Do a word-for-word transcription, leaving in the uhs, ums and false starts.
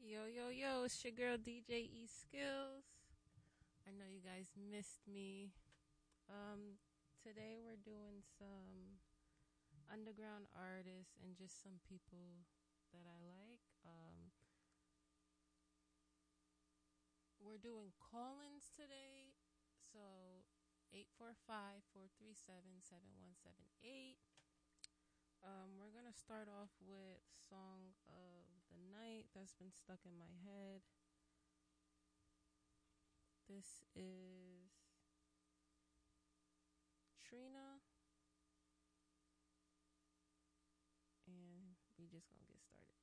Yo, yo, yo, it's your girl D J E Skills. I know you guys missed me. Um, Today we're doing some underground artists and just some people that I like. Um, we're doing call-ins today, so eight four five, four three seven, seven one seven eight. Um, we're gonna start off with Song of the Night that's been stuck in my head. This is Trina, and we just gonna get started.